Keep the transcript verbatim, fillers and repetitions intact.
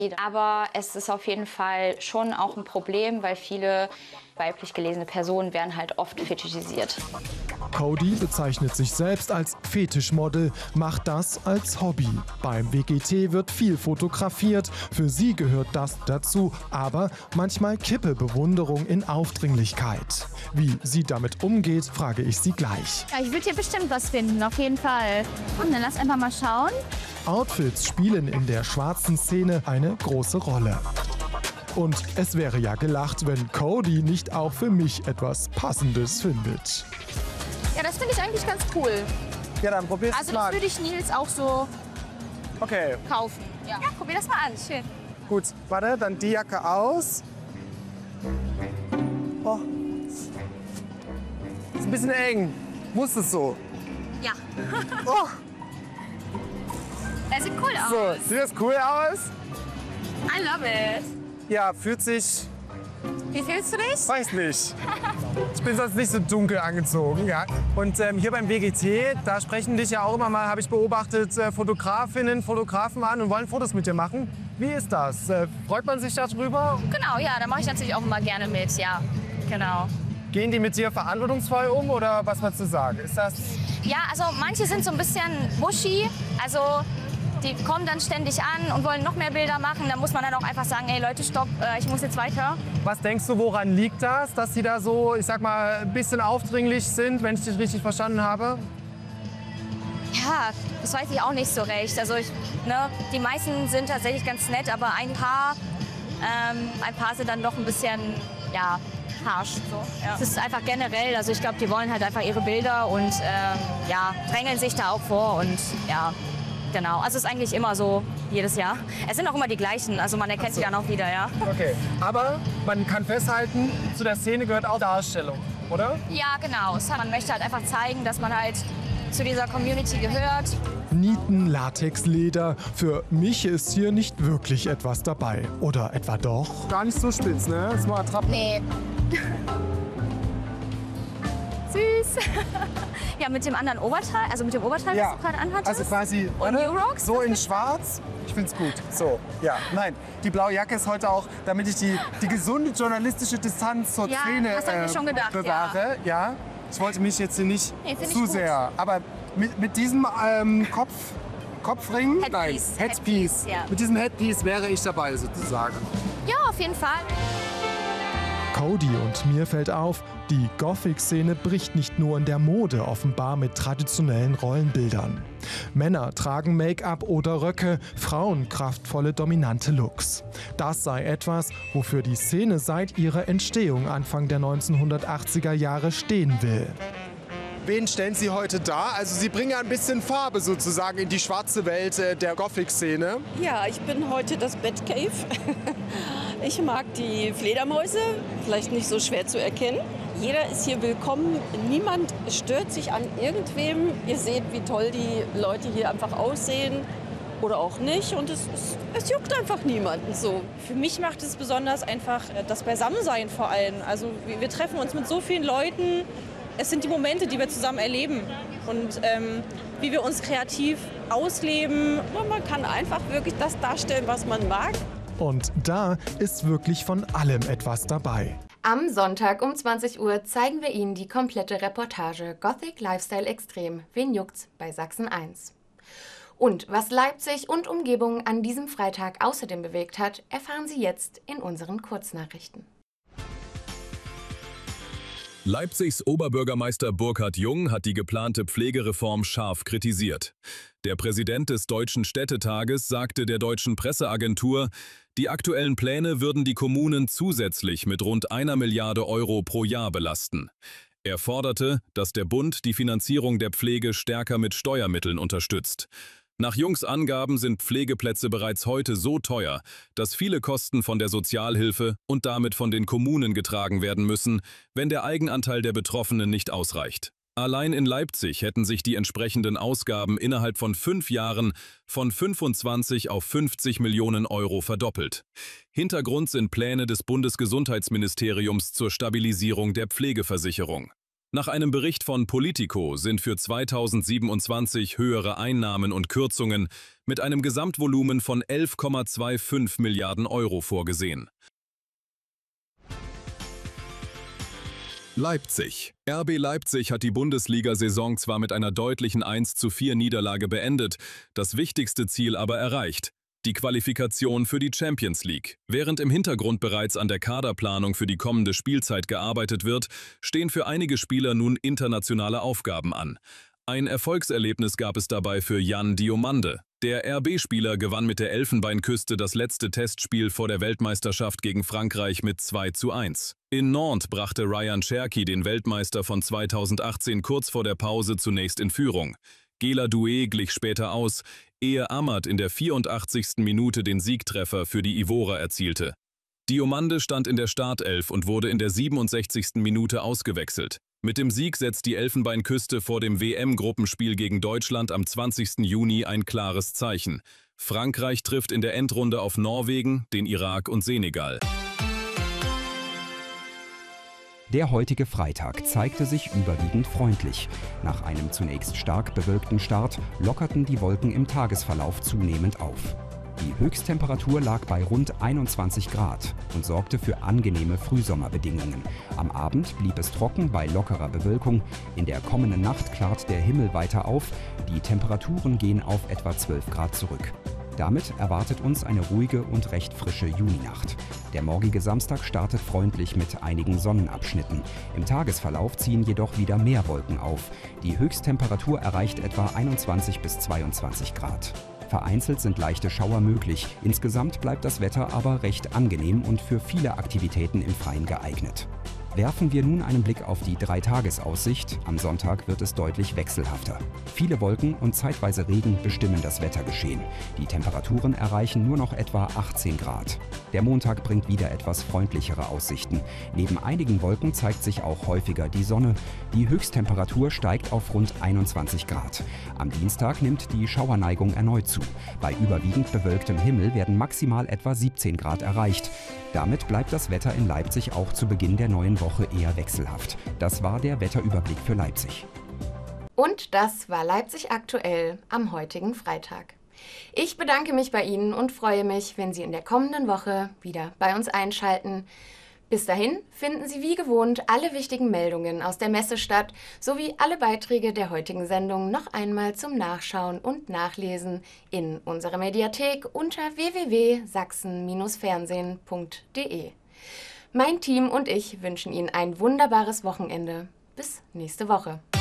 Aber es ist auf jeden Fall schon auch ein Problem, weil viele weiblich gelesene Personen werden halt oft fetischisiert. Cody bezeichnet sich selbst als Fetischmodel, macht das als Hobby. Beim W G T wird viel fotografiert, für sie gehört das dazu, aber manchmal kippe Bewunderung in Aufdringlichkeit. Wie sie damit umgeht, frage ich sie gleich. Ja, ich würde hier bestimmt was finden, auf jeden Fall. Und dann lass einfach mal schauen. Outfits spielen in der schwarzen Szene eine große Rolle. Und es wäre ja gelacht, wenn Cody nicht auch für mich etwas Passendes findet. Ja, das finde ich eigentlich ganz cool. Ja, dann probier's Also mal. das würde ich Nils auch so Okay, kaufen. Ja, ja, probier das mal an. Schön. gut. Warte, dann die Jacke aus. Oh. Ist ein bisschen eng. Muss es so? Ja. Oh. Er sieht cool aus. So, sieht das cool aus? I love it. Ja, fühlt sich, Wie fühlst du dich? weiß nicht. Ich bin sonst nicht so dunkel angezogen, ja. Und ähm, hier beim W G T, da sprechen dich ja auch immer mal, habe ich beobachtet, äh, Fotografinnen, Fotografen an und wollen Fotos mit dir machen. Wie ist das? Äh, freut man sich darüber? Genau, ja, da mache ich natürlich auch immer gerne mit, ja. Genau. Gehen die mit dir verantwortungsvoll um oder was wolltest du sagen? Ist das... Ja, also manche sind so ein bisschen mushy, also die kommen dann ständig an und wollen noch mehr Bilder machen. Da muss man dann auch einfach sagen, ey Leute, stopp, äh, ich muss jetzt weiter. Was denkst du, woran liegt das, dass sie da so, ich sag mal, ein bisschen aufdringlich sind, wenn ich dich richtig verstanden habe? Ja, das weiß ich auch nicht so recht. Also ich, ne, die meisten sind tatsächlich ganz nett, aber ein paar, ähm, ein paar sind dann doch ein bisschen, ja, harsch. So, ja. Es ist einfach generell, also ich glaube, die wollen halt einfach ihre Bilder und ähm, ja, drängeln sich da auch vor und ja, genau. Also es ist eigentlich immer so, jedes Jahr. Es sind auch immer die gleichen, also man erkennt sie dann auch wieder, ja. Okay, aber man kann festhalten, zu der Szene gehört auch Darstellung, oder? Ja, genau. Es hat- Man möchte halt einfach zeigen, dass man halt zu dieser Community gehört. Nieten, Latex, Leder. Für mich ist hier nicht wirklich etwas dabei. Oder etwa doch? Gar nicht so spitz, ne? Das war Attrappen. Nee. Süß. Ja, mit dem anderen Oberteil, also mit dem Oberteil, Ja, das du gerade anhattest. also quasi Und warte, New Rocks? so in schwarz. Ich find's gut. So, ja. Nein, die blaue Jacke ist heute auch, damit ich die, die gesunde journalistische Distanz zur Ja, Szene das hab ich mir schon gedacht, bewahre. Ja. Ich wollte mich jetzt hier nicht Nee, find ich zu gut. sehr. Aber mit, mit diesem ähm, Kopf, Kopfring, Headpiece. nein, Headpiece. Headpiece, ja. Mit diesem Headpiece wäre ich dabei sozusagen. Ja, auf jeden Fall. Cody und mir fällt auf, die Gothic-Szene bricht nicht nur in der Mode offenbar mit traditionellen Rollenbildern. Männer tragen Make-up oder Röcke, Frauen kraftvolle, dominante Looks. Das sei etwas, wofür die Szene seit ihrer Entstehung Anfang der neunzehnhundertachtziger Jahre stehen will. Wen stellen Sie heute dar? Also Sie bringen ja ein bisschen Farbe sozusagen in die schwarze Welt äh, der Gothic-Szene. Ja, ich bin heute das Batcave. Ich mag die Fledermäuse, vielleicht nicht so schwer zu erkennen. Jeder ist hier willkommen, niemand stört sich an irgendwem. Ihr seht, wie toll die Leute hier einfach aussehen oder auch nicht und es, es, es juckt einfach niemanden so. Für mich macht es besonders einfach äh, das Beisammensein vor allem. Also wir, wir treffen uns mit so vielen Leuten. Es sind die Momente, die wir zusammen erleben und ähm, wie wir uns kreativ ausleben. Und man kann einfach wirklich das darstellen, was man mag. Und da ist wirklich von allem etwas dabei. Am Sonntag um zwanzig Uhr zeigen wir Ihnen die komplette Reportage Gothic Lifestyle Extrem. Wen juckt's bei Sachsen eins? Und was Leipzig und Umgebung an diesem Freitag außerdem bewegt hat, erfahren Sie jetzt in unseren Kurznachrichten. Leipzigs Oberbürgermeister Burkhard Jung hat die geplante Pflegereform scharf kritisiert. Der Präsident des Deutschen Städtetages sagte der deutschen Presseagentur, die aktuellen Pläne würden die Kommunen zusätzlich mit rund einer Milliarde Euro pro Jahr belasten. Er forderte, dass der Bund die Finanzierung der Pflege stärker mit Steuermitteln unterstützt. Nach Jungs Angaben sind Pflegeplätze bereits heute so teuer, dass viele Kosten von der Sozialhilfe und damit von den Kommunen getragen werden müssen, wenn der Eigenanteil der Betroffenen nicht ausreicht. Allein in Leipzig hätten sich die entsprechenden Ausgaben innerhalb von fünf Jahren von fünfundzwanzig auf fünfzig Millionen Euro verdoppelt. Hintergrund sind Pläne des Bundesgesundheitsministeriums zur Stabilisierung der Pflegeversicherung. Nach einem Bericht von Politico sind für zweitausendsiebenundzwanzig höhere Einnahmen und Kürzungen mit einem Gesamtvolumen von elf Komma fünfundzwanzig Milliarden Euro vorgesehen. Leipzig. R B Leipzig hat die Bundesliga-Saison zwar mit einer deutlichen eins zu vier Niederlage beendet, das wichtigste Ziel aber erreicht: die Qualifikation für die Champions League. Während im Hintergrund bereits an der Kaderplanung für die kommende Spielzeit gearbeitet wird, stehen für einige Spieler nun internationale Aufgaben an. Ein Erfolgserlebnis gab es dabei für Yann Diomande. Der R B-Spieler gewann mit der Elfenbeinküste das letzte Testspiel vor der Weltmeisterschaft gegen Frankreich mit zwei zu eins. In Nantes brachte Ryan Cherki den Weltmeister von zweitausendachtzehn kurz vor der Pause zunächst in Führung. Gela Doué glich später aus, ehe Amad in der vierundachtzigsten Minute den Siegtreffer für die Ivorer erzielte. Diomande stand in der Startelf und wurde in der siebenundsechzigsten Minute ausgewechselt. Mit dem Sieg setzt die Elfenbeinküste vor dem W M-Gruppenspiel gegen Deutschland am zwanzigsten Juni ein klares Zeichen. Frankreich trifft in der Endrunde auf Norwegen, den Irak und Senegal. Der heutige Freitag zeigte sich überwiegend freundlich. Nach einem zunächst stark bewölkten Start lockerten die Wolken im Tagesverlauf zunehmend auf. Die Höchsttemperatur lag bei rund einundzwanzig Grad und sorgte für angenehme Frühsommerbedingungen. Am Abend blieb es trocken bei lockerer Bewölkung. In der kommenden Nacht klart der Himmel weiter auf. Die Temperaturen gehen auf etwa zwölf Grad zurück. Damit erwartet uns eine ruhige und recht frische Juninacht. Der morgige Samstag startet freundlich mit einigen Sonnenabschnitten. Im Tagesverlauf ziehen jedoch wieder mehr Wolken auf. Die Höchsttemperatur erreicht etwa einundzwanzig bis zweiundzwanzig Grad. Vereinzelt sind leichte Schauer möglich. Insgesamt bleibt das Wetter aber recht angenehm und für viele Aktivitäten im Freien geeignet. Werfen wir nun einen Blick auf die Dreitagesaussicht. Am Sonntag wird es deutlich wechselhafter. Viele Wolken und zeitweise Regen bestimmen das Wettergeschehen. Die Temperaturen erreichen nur noch etwa achtzehn Grad. Der Montag bringt wieder etwas freundlichere Aussichten. Neben einigen Wolken zeigt sich auch häufiger die Sonne. Die Höchsttemperatur steigt auf rund einundzwanzig Grad. Am Dienstag nimmt die Schauerneigung erneut zu. Bei überwiegend bewölktem Himmel werden maximal etwa siebzehn Grad erreicht. Damit bleibt das Wetter in Leipzig auch zu Beginn der neuen Woche eher wechselhaft. Das war der Wetterüberblick für Leipzig. Und das war Leipzig aktuell am heutigen Freitag. Ich bedanke mich bei Ihnen und freue mich, wenn Sie in der kommenden Woche wieder bei uns einschalten. Bis dahin finden Sie wie gewohnt alle wichtigen Meldungen aus der Messestadt sowie alle Beiträge der heutigen Sendung noch einmal zum Nachschauen und Nachlesen in unserer Mediathek unter w w w punkt sachsen Bindestrich fernsehen punkt de. Mein Team und ich wünschen Ihnen ein wunderbares Wochenende. Bis nächste Woche.